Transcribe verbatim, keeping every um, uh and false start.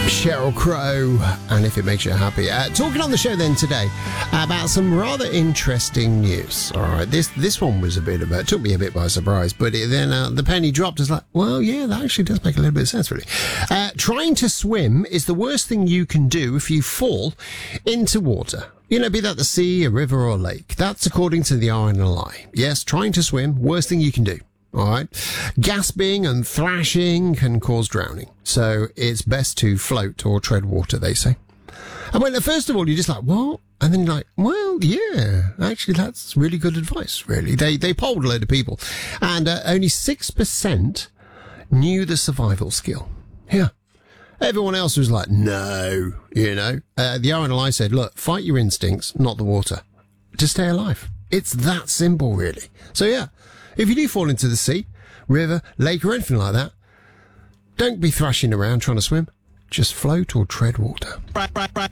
Sheryl Crow, and If It Makes You Happy. Uh, talking on the show then today about some rather interesting news. All right, this this one was a bit of a, took me a bit by surprise, but it, then uh, the penny dropped. It's like, well, yeah, that actually does make a little bit of sense, really. Uh, trying to swim is the worst thing you can do if you fall into water. You know, be that the sea, a river, or a lake. That's according to the R N L I. Yes, trying to swim, worst thing you can do. All right. Gasping and thrashing can cause drowning. So it's best to float or tread water, they say. And when, first of all, you're just like, what? And then you're like, well, yeah, actually, that's really good advice, really. They, they polled a load of people and uh, only six percent knew the survival skill. Yeah. Everyone else was like, no, you know. Uh, the R N L I said, look, fight your instincts, not the water, to stay alive. It's that simple, really. So, yeah. If you do fall into the sea, river, lake, or anything like that, don't be thrashing around trying to swim. Just float or tread water.